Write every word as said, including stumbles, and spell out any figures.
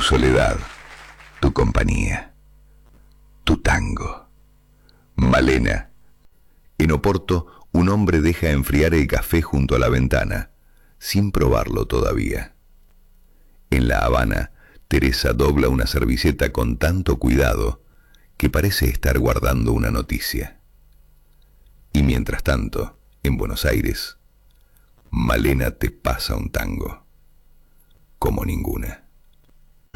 soledad, tu compañía, tu tango. Malena. En Oporto, un hombre deja enfriar el café junto a la ventana, sin probarlo todavía. En La Habana, Teresa dobla una servilleta con tanto cuidado que parece estar guardando una noticia. Y mientras tanto, en Buenos Aires, Malena te pasa un tango como ninguna.